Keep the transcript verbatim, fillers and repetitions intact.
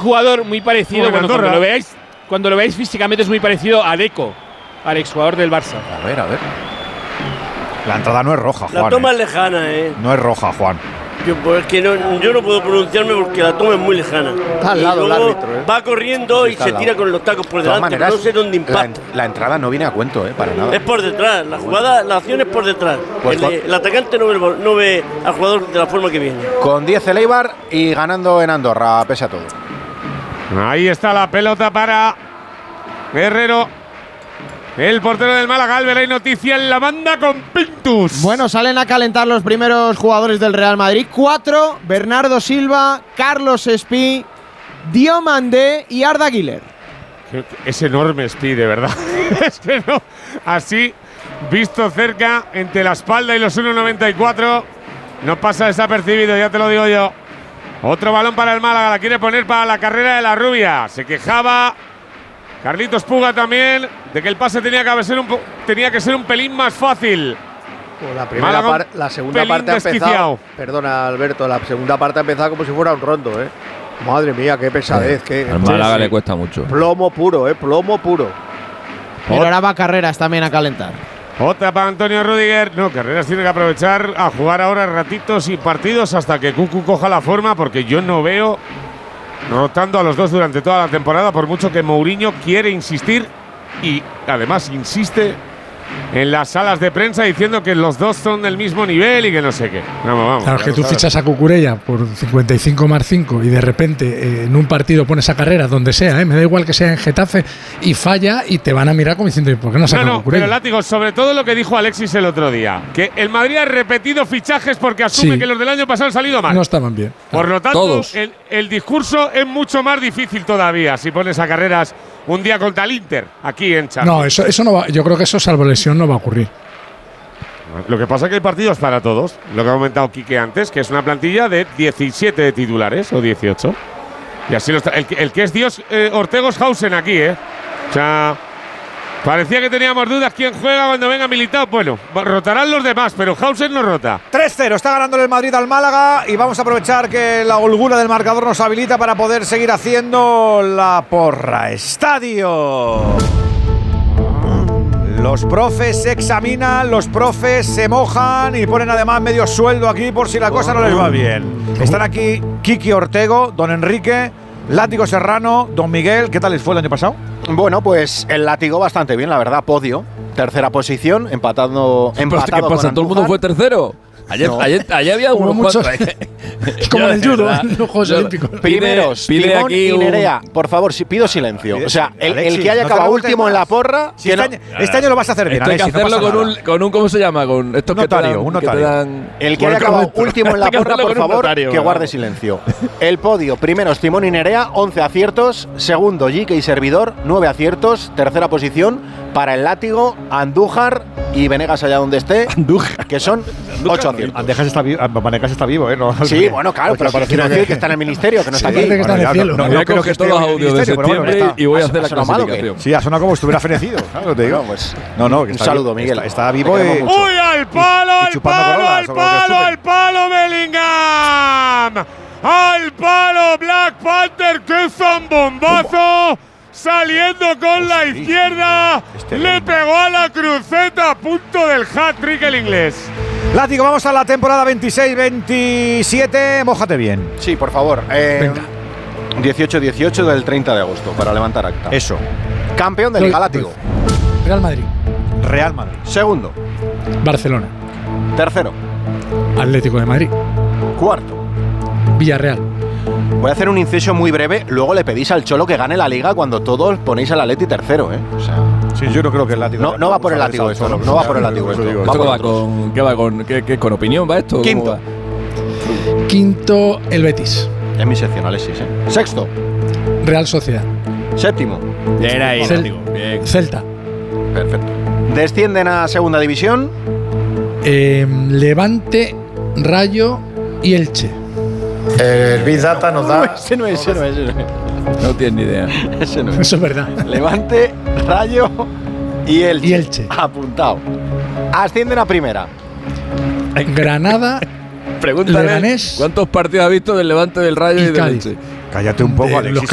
jugador muy parecido, bueno, cuando lo veáis, cuando lo veáis físicamente es muy parecido a Deco, al exjugador del Barça. A ver, a ver. La entrada no es roja, Juan. La toma eh. es lejana, ¿eh? No es roja, Juan. Yo, pues, que no, yo no puedo pronunciarme porque la toma es muy lejana. Está al lado el árbitro, ¿eh? Va corriendo Sí, y se tira con los tacos por delante. Maneras, no sé dónde impacta. La, la entrada no viene a cuento, ¿eh? Para nada. Es por detrás. La jugada, la acción es por detrás. Pues el, el atacante no ve, no ve al jugador de la forma que viene. Con diez el Eibar y ganando en Andorra, pese a todo. Ahí está la pelota para Guerrero. El portero del Málaga, Albert, hay noticia en la banda con Pintus. Bueno, salen a calentar los primeros jugadores del Real Madrid. Cuatro: Bernardo Silva, Carlos Espí, Diomandé y Arda Güler. Es enorme Espí, de verdad. Es que no. Así, visto cerca, entre la espalda y los uno noventa y cuatro, no pasa desapercibido, ya te lo digo yo. Otro balón para el Málaga, la quiere poner para la carrera de la rubia. Se quejaba Carlitos Puga también de que el pase tenía que ser un, tenía que ser un pelín más fácil. Pues la, primera par, la segunda parte ha empezado. Perdona, Alberto, la segunda parte ha empezado como si fuera un rondo, ¿eh? Madre mía, qué pesadez. Sí, qué, al Málaga sí, le cuesta mucho. Plomo puro, ¿eh? Plomo puro. Pero ahora va Carreras también a calentar. Otra para Antonio Rüdiger. No, Carreras tiene que aprovechar a jugar ahora ratitos y partidos hasta que Cucu coja la forma, porque yo no veo rotando a los dos durante toda la temporada, por mucho que Mourinho quiere insistir y además insiste en las salas de prensa diciendo que los dos son del mismo nivel y que no sé qué. Vamos, vamos. Claro, es que tú fichas a Cucurella por cincuenta y cinco más cinco y de repente eh, en un partido pones a Carreras donde sea, ¿eh? Me da igual que sea en Getafe, y falla y te van a mirar como diciendo, ¿por qué no saca no, no, Cucurella? Pero Látigo, sobre todo lo que dijo Alexis el otro día, que el Madrid ha repetido fichajes porque asume Sí. que los del año pasado han salido mal. No estaban bien. Por lo tanto, Todos. el, el discurso es mucho más difícil todavía si pones a Carreras un día contra el Inter, aquí en Champions. No, eso, eso no va, yo creo que eso, salvo lesión, no va a ocurrir. Lo que pasa es que hay partidos para todos. Lo que ha comentado Quique antes, que es una plantilla de diecisiete titulares o dieciocho. Y así lo está. El, que- el que es Dios, eh, Ortegoshausen aquí, ¿eh? O sea, parecía que teníamos dudas quién juega cuando venga Militao. Bueno, rotarán los demás, pero Hausen no rota. tres cero, está ganando el Madrid al Málaga y vamos a aprovechar que la holgura del marcador nos habilita para poder seguir haciendo la porra. Estadio. Los profes se examinan, los profes se mojan y ponen además medio sueldo aquí por si la cosa no les va bien. Están aquí Kiki Ortego, don Enrique, Látigo Serrano, don Miguel. ¿Qué tal les fue el año pasado? Bueno, pues el Látigo bastante bien, la verdad. Podio, tercera posición, empatando, empatado ¿Qué pasa? con ¿Todo el mundo Andújar. fue tercero? Ayer, No. ayer, ayer había Hubo unos muchos. cuantos. Como en el Yo, de judo, verdad, en los Juegos yo- Olímpicos. Primeros, Pide Timón aquí y un- Nerea. Por favor, si pido silencio. O sea, el, el Alexis, que haya no te acabado la gustes último en más. la porra… Si que este, no- año, este año lo vas a hacer bien, Esto hay que Alexis, no hacerlo pasa con nada. un, con un, ¿cómo se llama? Con estos Notario, que te dan, un que te notario. dan- El que Bueno, haya acabado correcto. último en la Hay que porra, hacerlo por con un favor, notario, que vamos. guarde silencio. El podio, primeros Timón y Nerea, once aciertos. Segundo, Jique y Servidor, nueve aciertos. Tercera posición para el Látigo, Andújar y Venegas allá donde esté, Andújar. que son ocho aciertos. Andejas está vivo, Vanegas está vivo, ¿eh? No, Sí, bueno, claro, pero Ocho, quiero parece decir que está en el ministerio, que no está Sí, aquí. parece que está en el ya, cielo. no, Voy no a creo que coger esté todos los en el audios de ministerio, pero bueno, septiembre está. y voy a ¿Ha- hacer ha la sonado malo o qué? clasificación. Sí, ha sonado como si estuviera fenecido, ¿sabes lo que te digo? No, pues, no, no, que un está saludo, vi- Miguel. Está, está vivo Te y… queremos mucho. ¡Uy, al palo, Y al chupando palo, corolas, al o lo que palo, chupen. al palo, Bellingham! ¡Al palo, Black Panther! ¡Qué zambombazo! Saliendo con la izquierda, Este le bien. pegó a la cruceta a punto del hat-trick el inglés. Látigo, vamos a la temporada veintiséis veintisiete. Mójate bien. Sí, por favor. Eh, Venga. dieciocho dieciocho del treinta de agosto, para levantar acta. Eso. Campeón de Doy- Liga Látigo. Real Madrid, Real Madrid. Segundo. Barcelona, Tercero. Atlético de Madrid, Cuarto. Villarreal. Voy a hacer un inciso muy breve. Luego le pedís al Cholo que gane la Liga cuando todos ponéis al Atleti tercero, ¿eh? O sea, Sí, yo no creo que el Látigo… No- no va por el Látigo esto, no, no va por el Látigo esto. ¿Esto Va qué por va otros. con, qué va con, qué, qué- con opinión va esto? ¿Cómo Quinto. va? Quinto, el Betis. es mi sección, Alexis, ¿eh? Sexto. Real Sociedad. Séptimo. Bien ahí, Cel- Látigo, bien. Celta. Perfecto. Descienden a Segunda División. Eh, Levante, Rayo y Elche. El Big Data nos da… Ese no es, ese no es. Ese no es. No tienes ni idea. Ese no es. Eso es verdad. Levante, Rayo y Elche. Y Elche. Apuntado. Ascienden a Primera. Granada, Pregúntale Leganés cuántos partidos ha visto del Levante, del Rayo y, y del Cádiz. Elche. Cállate un poco, De Alexis. los